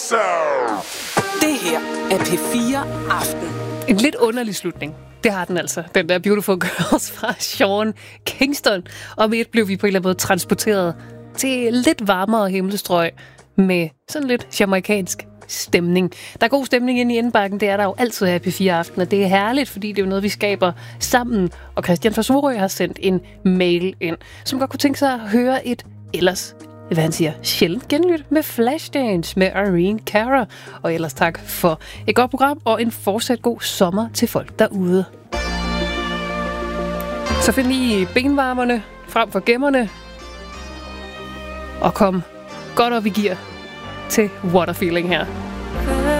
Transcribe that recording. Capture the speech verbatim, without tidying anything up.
Det her er P fire Aften. En lidt underlig slutning. Det har den altså. Den der Beautiful Girls fra Sean Kingston. Og med et blev vi på en eller anden måde transporteret til lidt varmere himmelstrøg med sådan lidt jamaikansk stemning. Der er god stemning inde i indbakken. Det er der jo altid her i P fire Aften. Og det er herligt, fordi det er jo noget, vi skaber sammen. Og Christian fra Sorø har sendt en mail ind, som godt kunne tænke sig at høre et ellers, hvad han siger, sjældent genlyt med Flashdance med Irene Cara. Og ellers tak for et godt program og en fortsat god sommer til folk derude. Så find lige benvarmerne frem for gemmerne og kom godt op i gear til What a Feeling her.